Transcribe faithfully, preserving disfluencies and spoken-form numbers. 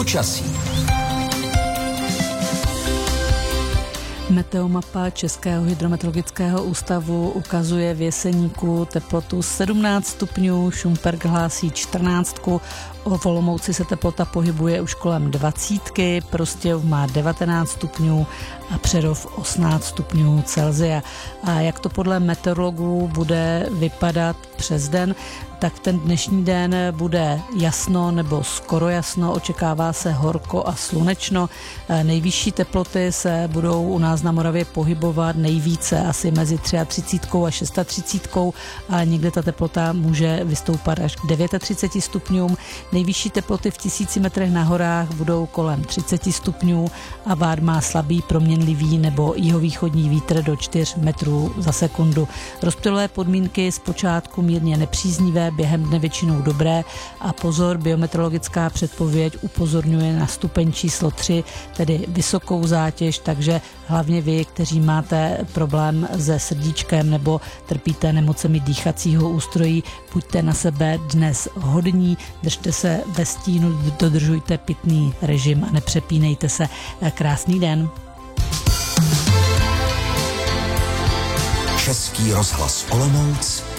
Počasí. Meteomapa Českého hydrometeorologického ústavu ukazuje v Jeseníku teplotu sedmnáct stupňů, Šumperk hlásí čtrnáctku, v Olomouci se teplota pohybuje už kolem dvacítky, Prostějov má devatenáct stupňů a Přerov osmnáct stupňů Celsia. A jak to podle meteorologů bude vypadat přes den, tak ten dnešní den bude jasno nebo skoro jasno, očekává se horko a slunečno. Nejvyšší teploty se budou u nás na Moravě pohybovat nejvíce asi mezi třicet tři a třicet šest, ale někde ta teplota může vystoupat až k třicet devět stupňům. Nejvyšší teploty v tisíci metrech na horách budou kolem třicet stupňů a vád má slabý proměnlivý nebo jihovýchodní vítr do čtyř metrů za sekundu. Rozptylové podmínky zpočátku mírně nepříznivé, během dne většinou dobré a pozor, biometeorologická předpověď upozorňuje na stupeň číslo tři, tedy vysokou zátěž, takže hlavně vy, kteří máte problém se srdíčkem nebo trpíte nemocemi dýchacího ústrojí, buďte na sebe dnes hodní, držte se ve stínu, dodržujte pitný režim a nepřepínejte se. Krásný den. Český rozhlas Olomouc